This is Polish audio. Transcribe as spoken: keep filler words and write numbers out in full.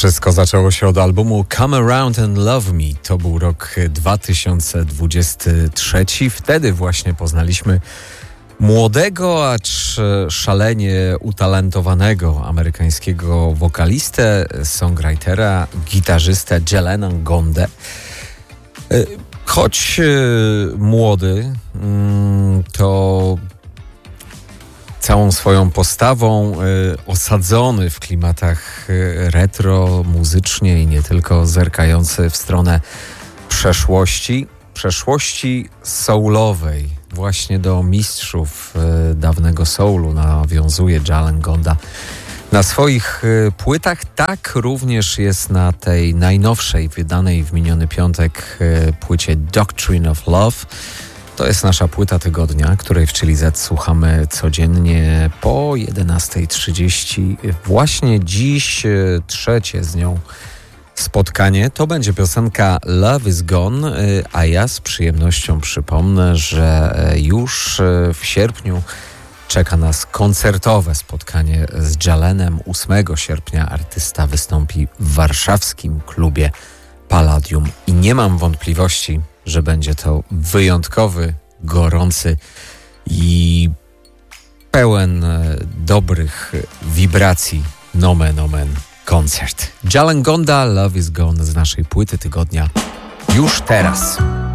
Wszystko zaczęło się od albumu Come Around and Love Me. To był rok dwa tysiące dwudziesty trzeci. Wtedy właśnie poznaliśmy młodego, acz szalenie utalentowanego amerykańskiego wokalistę, songwritera, gitarzystę Jelena Gondę. Choć młody, to całą swoją postawą y, osadzony w klimatach y, retro, muzycznie i nie tylko, zerkający w stronę przeszłości, przeszłości soulowej. Właśnie do mistrzów y, dawnego soulu nawiązuje Jalen Gonda na swoich y, płytach. Tak również jest na tej najnowszej, wydanej w miniony piątek y, płycie Doctrine of Love. To jest nasza płyta tygodnia, której w Chili Z słuchamy codziennie po jedenastej trzydzieści. Właśnie dziś trzecie z nią spotkanie. To będzie piosenka Love is Gone, a ja z przyjemnością przypomnę, że już w sierpniu czeka nas koncertowe spotkanie z Jalenem. ósmego sierpnia artysta wystąpi w warszawskim klubie Palladium i nie mam wątpliwości, że będzie to wyjątkowy, gorący i pełen dobrych wibracji nomen omen koncert. Jalen Gonda, Love is Gone z naszej płyty tygodnia już teraz.